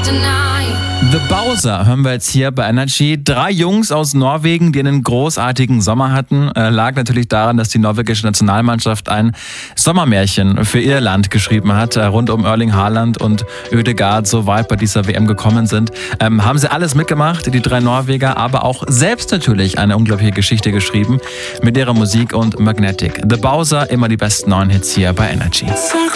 The Bowser hören wir jetzt hier bei Energy. 3 Jungs aus Norwegen, die einen großartigen Sommer hatten. Lag natürlich daran, dass die norwegische Nationalmannschaft ein Sommermärchen für ihr Land geschrieben hat, rund um Erling Haaland und Ødegaard so weit bei dieser WM gekommen sind. Haben sie alles mitgemacht, die 3 Norweger, aber auch selbst natürlich eine unglaubliche Geschichte geschrieben mit ihrer Musik und Magnetic. The Bowser, immer die besten neuen Hits hier bei Energy.